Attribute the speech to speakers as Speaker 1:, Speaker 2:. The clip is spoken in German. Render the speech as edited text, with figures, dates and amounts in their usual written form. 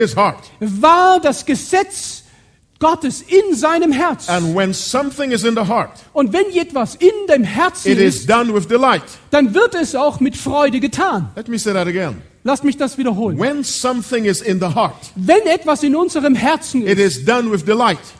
Speaker 1: his heart.
Speaker 2: war das Gesetz Gottes in seinem Herz.
Speaker 1: And when something is in the heart,
Speaker 2: Und wenn etwas in dem Herzen
Speaker 1: it is
Speaker 2: ist,
Speaker 1: done with delight.
Speaker 2: dann wird es auch mit Freude getan.
Speaker 1: Let me say that again.
Speaker 2: Lasst mich das wiederholen.
Speaker 1: When something is in the heart,
Speaker 2: Wenn etwas in unserem Herzen
Speaker 1: it
Speaker 2: ist,
Speaker 1: is done with delight.